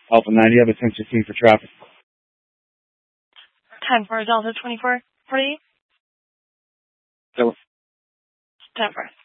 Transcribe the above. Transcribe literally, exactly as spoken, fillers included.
Alpha ninety, I have a ten sixteen for traffic. ten for Delta twenty-four forty-eight. So, ten for.